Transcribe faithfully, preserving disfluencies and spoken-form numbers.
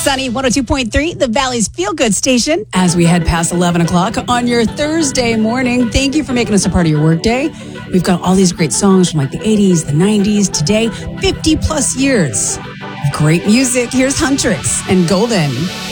Sunny one oh two point three, the Valley's feel-good station. As we head past eleven o'clock on your Thursday morning, thank you for making us a part of your workday. We've got all these great songs from like the eighties, the nineties, today, fifty plus years. Great music. Here's Huntress and Golden.